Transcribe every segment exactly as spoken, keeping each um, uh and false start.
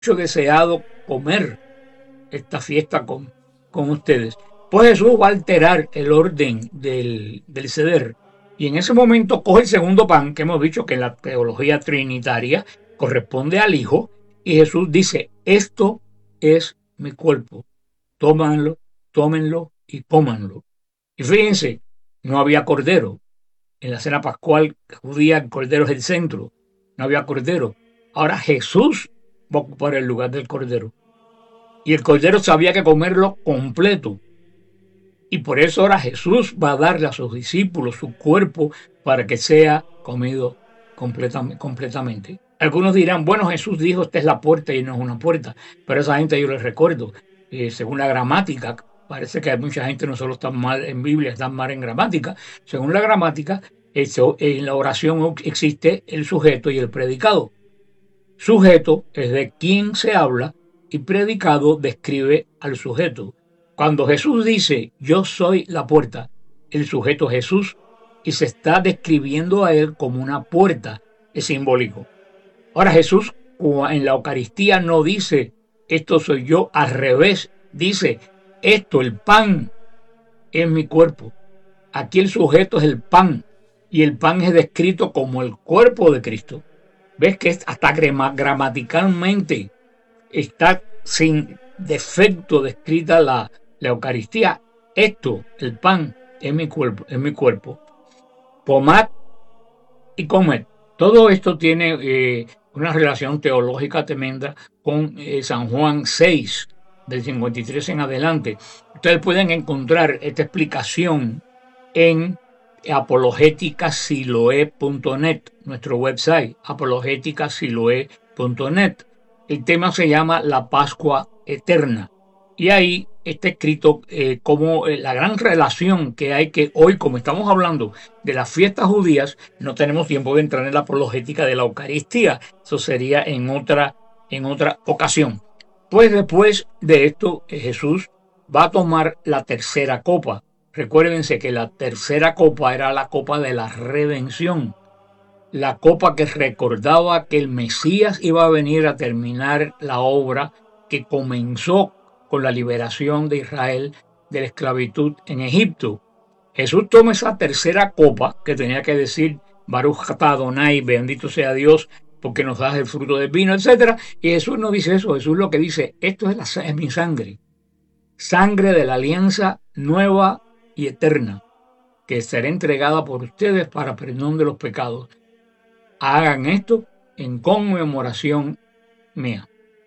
mucho deseado comer esta fiesta con, con ustedes. Pues Jesús va a alterar el orden del, del ceder. Y en ese momento coge el segundo pan, que hemos dicho que en la teología trinitaria corresponde al Hijo, y Jesús dice, esto es mi cuerpo, tómanlo, tómenlo y cómanlo. Y fíjense, no había cordero. En la cena pascual judía el cordero es el centro, no había cordero. Ahora Jesús va a ocupar el lugar del cordero. Y el cordero sabía que comerlo completo. Y por eso ahora Jesús va a darle a sus discípulos su cuerpo para que sea comido completamente. Algunos dirán, bueno, Jesús dijo, esta es la puerta y no es una puerta. Pero a esa gente yo les recuerdo, eh, según la gramática, parece que mucha gente no solo está mal en Biblia, está mal en gramática. Según la gramática, eso, en la oración existe el sujeto y el predicado. Sujeto es de quien se habla y predicado describe al sujeto. Cuando Jesús dice, yo soy la puerta, el sujeto es Jesús y se está describiendo a él como una puerta, es simbólico. Ahora Jesús en la Eucaristía no dice, esto soy yo, al revés, dice, esto, el pan, es mi cuerpo. Aquí el sujeto es el pan y el pan es descrito como el cuerpo de Cristo. ¿Ves que hasta gramaticalmente está sin defecto descrita la, la Eucaristía? Esto, el pan, es mi cuerpo, es mi cuerpo. Tomad y comed. Todo esto tiene eh, una relación teológica tremenda con eh, San Juan seis, del cincuenta y tres en adelante. Ustedes pueden encontrar esta explicación en apologética siloé punto net, nuestro website, apologética siloé punto net. El tema se llama La Pascua Eterna. Y ahí está escrito eh, como eh, la gran relación que hay, que hoy, como estamos hablando de las fiestas judías, no tenemos tiempo de entrar en la apologética de la Eucaristía. Eso sería en otra, en otra ocasión. Pues después de esto, eh, Jesús va a tomar la tercera copa. Recuérdense que la tercera copa era la copa de la redención. La copa que recordaba que el Mesías iba a venir a terminar la obra que comenzó con la liberación de Israel de la esclavitud en Egipto. Jesús toma esa tercera copa que tenía que decir Baruch atah Adonai, bendito sea Dios porque nos das el fruto del vino, etcétera. Y Jesús no dice eso. Jesús lo que dice, esto es, la, es mi sangre, sangre de la alianza nueva y eterna, que será entregada por ustedes para perdón de los pecados. Hagan esto en conmemoración mía.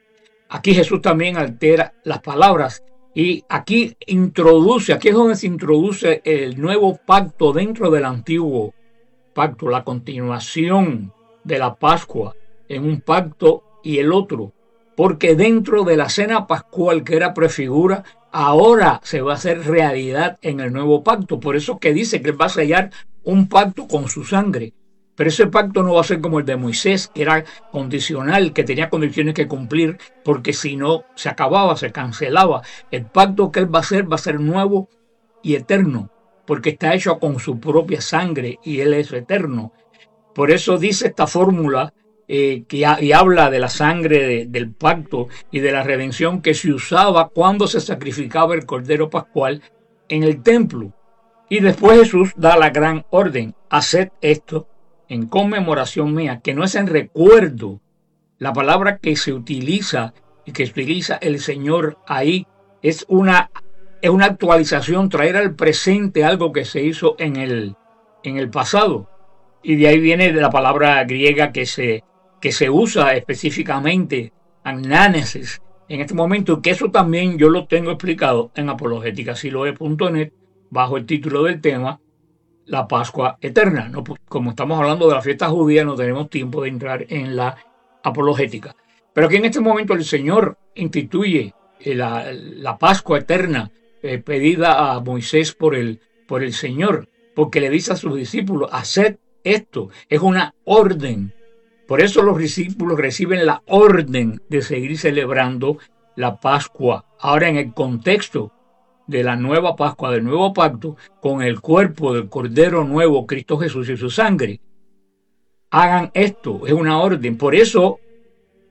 Aquí Jesús también altera las palabras y aquí introduce, aquí es donde se introduce el nuevo pacto dentro del antiguo pacto, la continuación de la Pascua en un pacto y el otro, porque dentro de la cena pascual que era prefigura, ahora se va a hacer realidad en el nuevo pacto. Por eso que dice que él va a sellar un pacto con su sangre. Pero ese pacto no va a ser como el de Moisés, que era condicional, que tenía condiciones que cumplir, porque si no se acababa, se cancelaba. El pacto que él va a hacer va a ser nuevo y eterno, porque está hecho con su propia sangre y él es eterno. Por eso dice esta fórmula eh, que ha, y habla de la sangre de, del pacto y de la redención que se usaba cuando se sacrificaba el Cordero Pascual en el templo. Y después Jesús da la gran orden, haced esto en conmemoración mía, que no es en recuerdo. La palabra que se utiliza y que utiliza el Señor ahí es una, es una actualización, traer al presente algo que se hizo en el, en el pasado. Y de ahí viene la palabra griega que se, que se usa específicamente, annánesis, en este momento, que eso también yo lo tengo explicado en apologética siloé punto net bajo el título del tema, la Pascua Eterna. No, como estamos hablando de la fiesta judía, no tenemos tiempo de entrar en la apologética. Pero aquí en este momento el Señor instituye la, la Pascua Eterna eh, pedida a Moisés por el, por el Señor, porque le dice a sus discípulos, haced esto, es una orden. Por eso los discípulos reciben la orden de seguir celebrando la Pascua. Ahora en el contexto de la nueva Pascua, del nuevo pacto, con el cuerpo del Cordero Nuevo, Cristo Jesús y su sangre. Hagan esto, es una orden. Por eso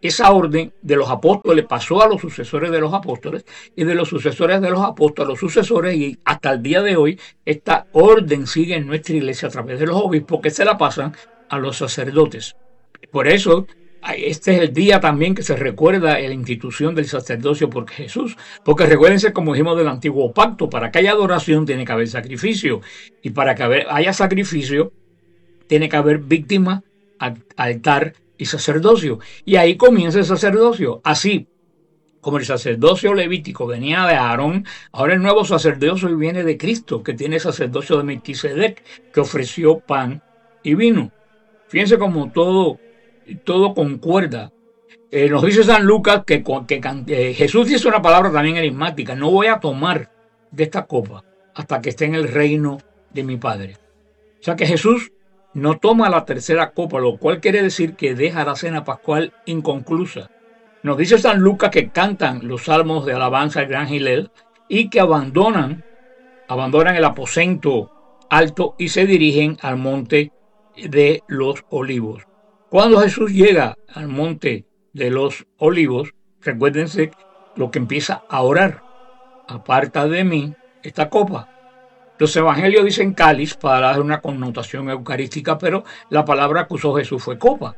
esa orden de los apóstoles pasó a los sucesores de los apóstoles y de los sucesores de los apóstoles a los sucesores, y hasta el día de hoy esta orden sigue en nuestra iglesia a través de los obispos que se la pasan a los sacerdotes. Por eso este es el día también que se recuerda la institución del sacerdocio por Jesús, porque recuérdense, como dijimos, del antiguo pacto, para que haya adoración tiene que haber sacrificio, y para que haya sacrificio tiene que haber víctima, altar y sacerdocio, y ahí comienza el sacerdocio. Así como el sacerdocio levítico venía de Aarón, ahora el nuevo sacerdocio viene de Cristo, que tiene el sacerdocio de Melquisedec, que ofreció pan y vino. Fíjense cómo todo, todo concuerda. Eh, nos dice San Lucas que, que eh, Jesús dice una palabra también enigmática: no voy a tomar de esta copa hasta que esté en el reino de mi Padre. O sea que Jesús no toma la tercera copa, lo cual quiere decir que deja la cena pascual inconclusa. Nos dice San Lucas que cantan los salmos de alabanza al gran Hillel y que abandonan, abandonan el aposento alto y se dirigen al monte de los olivos. Cuando Jesús llega al monte de los olivos, recuérdense lo que empieza a orar: aparta de mí esta copa. Los evangelios dicen cáliz para dar una connotación eucarística, pero la palabra que usó Jesús fue copa.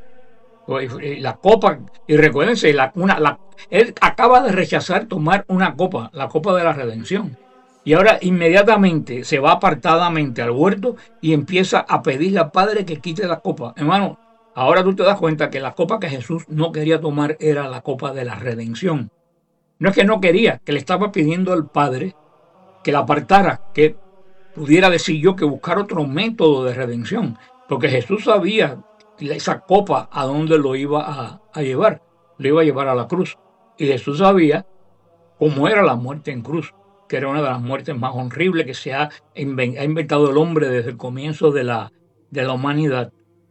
La copa, y recuérdense, la, una, la, él acaba de rechazar tomar una copa, la copa de la redención. Y ahora inmediatamente se va apartadamente al huerto y empieza a pedirle al Padre que quite la copa. Hermano, ahora tú te das cuenta que la copa que Jesús no quería tomar era la copa de la redención. No es que no quería, que le estaba pidiendo al Padre que la apartara, que pudiera decir yo que buscar otro método de redención, porque Jesús sabía esa copa a dónde lo iba a, a llevar, lo iba a llevar a la cruz, y Jesús sabía cómo era la muerte en cruz, que era una de las muertes más horribles que se ha, invent, ha inventado el hombre desde el comienzo de la, de la humanidad.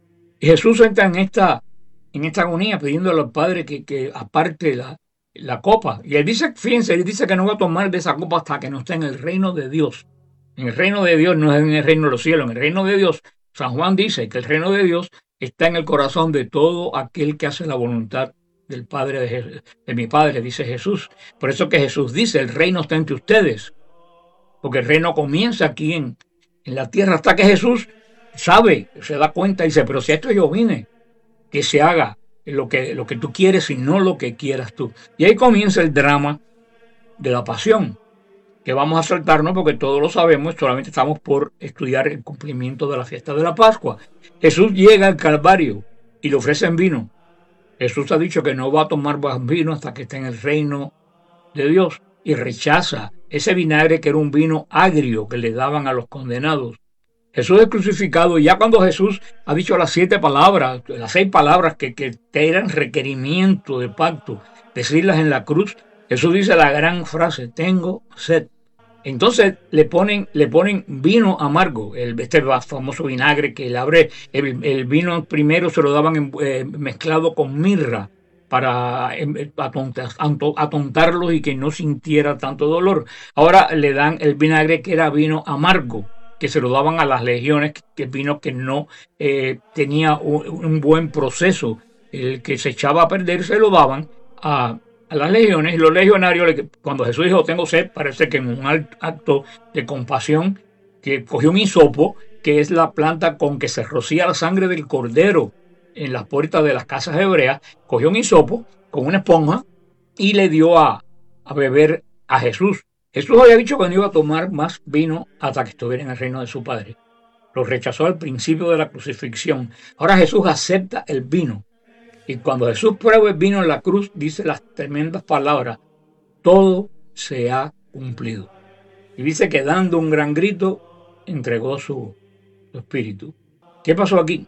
Y Jesús entra en esta, en esta agonía pidiéndole al Padre que, que aparte la, la copa, y él dice, fíjense, él dice que no va a tomar de esa copa hasta que no esté en el reino de Dios. En el reino de Dios no es en el reino de los cielos, en el reino de Dios. San Juan dice que el reino de Dios está en el corazón de todo aquel que hace la voluntad del Padre de, Jesús, de mi Padre, dice Jesús. Por eso que Jesús dice, el reino está entre ustedes, porque el reino comienza aquí en, en la tierra, hasta que Jesús sabe, se da cuenta y dice, pero si esto yo vine, que se haga lo que, lo que tú quieres y no lo que quieras tú. Y ahí comienza el drama de la pasión, que vamos a saltarnos porque todos lo sabemos, solamente estamos por estudiar el cumplimiento de la fiesta de la Pascua. Jesús llega al Calvario y le ofrecen vino. Jesús ha dicho que no va a tomar vino hasta que esté en el reino de Dios, y rechaza ese vinagre que era un vino agrio que le daban a los condenados. Jesús es crucificado, y ya cuando Jesús ha dicho las siete palabras, las seis palabras que, que eran requerimiento de pacto, decirlas en la cruz, Jesús dice la gran frase: tengo sed. Entonces le ponen, le ponen vino amargo, el, este famoso vinagre que le abre, el, el vino primero se lo daban en, eh, mezclado con mirra para eh, atontar, atontarlos y que no sintiera tanto dolor. Ahora le dan el vinagre que era vino amargo, que se lo daban a las legiones, que vino que no eh, tenía un, un buen proceso, el que se echaba a perder se lo daban a a las legiones, y los legionarios, cuando Jesús dijo tengo sed, parece que en un acto de compasión, que cogió un hisopo, que es la planta con que se rocía la sangre del cordero en las puertas de las casas hebreas, cogió un hisopo con una esponja y le dio a, a beber a Jesús. Jesús había dicho que no iba a tomar más vino hasta que estuviera en el reino de su Padre. Lo rechazó al principio de la crucifixión. Ahora Jesús acepta el vino. Y cuando Jesús prueba el vino en la cruz, dice las tremendas palabras: todo se ha cumplido. Y dice que dando un gran grito, entregó su, su espíritu. ¿Qué pasó aquí?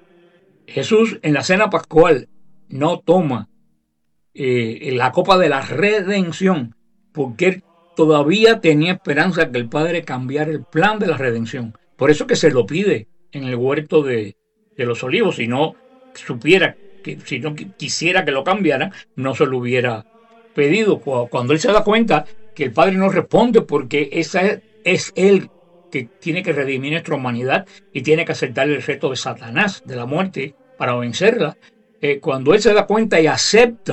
Jesús en la cena pascual no toma eh, la copa de la redención, porque él todavía tenía esperanza de que el Padre cambiara el plan de la redención. Por eso que se lo pide en el huerto de, de los olivos. Si no supiera que si no quisiera que lo cambiara, no se lo hubiera pedido. Cuando él se da cuenta que el Padre no responde, porque esa es, es él que tiene que redimir nuestra humanidad y tiene que aceptar el reto de Satanás, de la muerte, para vencerla. Eh, cuando él se da cuenta y acepta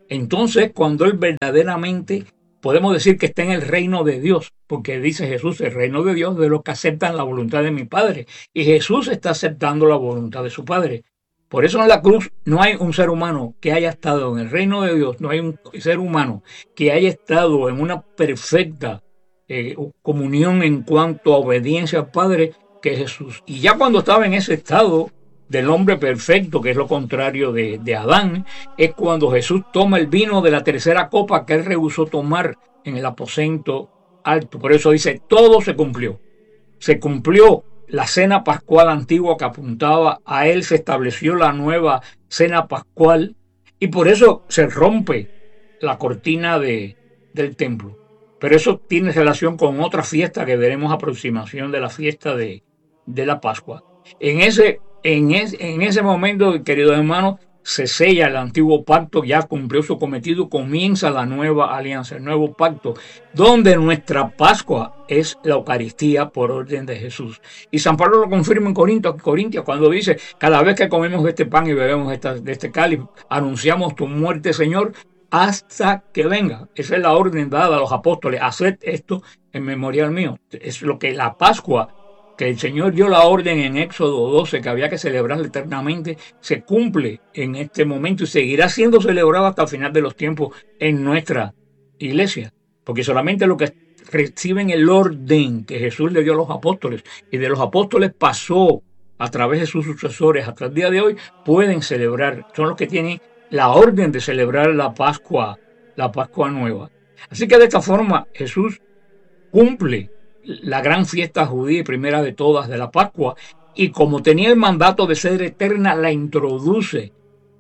entonces cuando él verdaderamente podemos decir que está en el reino de Dios, porque dice Jesús, el reino de Dios de los que aceptan la voluntad de mi Padre. Y Jesús está aceptando la voluntad de su Padre. Por eso en la cruz no hay un ser humano que haya estado en el reino de Dios, no hay un ser humano que haya estado en una perfecta eh, comunión en cuanto a obediencia al Padre que Jesús. Y ya cuando estaba en ese estado del hombre perfecto, que es lo contrario de, de Adán, es cuando Jesús toma el vino de la tercera copa que él rehusó tomar en el aposento alto. Por eso dice, todo se cumplió. Se cumplió la cena pascual antigua que apuntaba a él, se estableció la nueva cena pascual y por eso se rompe la cortina de, del templo. Pero eso tiene relación con otra fiesta que veremos, aproximación de la fiesta de, de la Pascua. En ese, en, es, en ese momento, queridos hermanos, se sella el antiguo pacto, ya cumplió su cometido, comienza la nueva alianza, el nuevo pacto, donde nuestra Pascua es la Eucaristía por orden de Jesús. Y San Pablo lo confirma en Corintios, Corintios cuando dice, cada vez que comemos este pan y bebemos esta, de este cáliz, anunciamos tu muerte, Señor, hasta que venga. Esa es la orden dada a los apóstoles, haced esto en memorial mío. Es lo que la Pascua, que el Señor dio la orden en Éxodo doce, que había que celebrarla eternamente, se cumple en este momento y seguirá siendo celebrada hasta el final de los tiempos en nuestra iglesia. Porque solamente los que reciben el orden que Jesús le dio a los apóstoles y de los apóstoles pasó a través de sus sucesores hasta el día de hoy, pueden celebrar, son los que tienen la orden de celebrar la Pascua, la Pascua nueva. Así que de esta forma Jesús cumple la gran fiesta judía y primera de todas de la Pascua, y como tenía el mandato de ser eterna, la introduce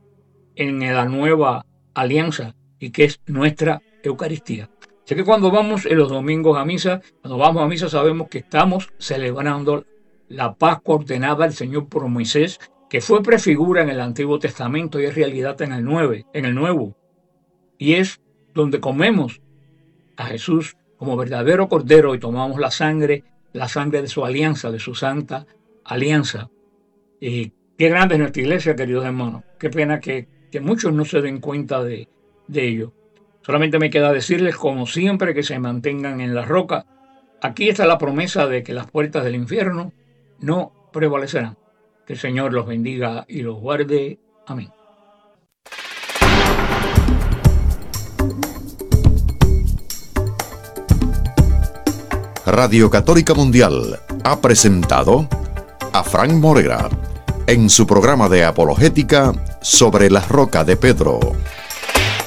en la nueva alianza, y que es nuestra Eucaristía. Así que cuando vamos en los domingos a misa, cuando vamos a misa sabemos que estamos celebrando la Pascua ordenada al Señor por Moisés, que fue prefigura en el Antiguo Testamento y es realidad en el Nuevo, en el Nuevo. Y es donde comemos a Jesús como verdadero Cordero y tomamos la sangre, la sangre de su alianza, de su santa alianza. Y qué grande es nuestra iglesia, queridos hermanos. Qué pena que, que muchos no se den cuenta de, de ello. Solamente me queda decirles, como siempre, que se mantengan en la roca. Aquí está la promesa de que las puertas del infierno no prevalecerán. Que el Señor los bendiga y los guarde. Amén. Radio Católica Mundial ha presentado a Frank Morera en su programa de apologética sobre la roca de Pedro.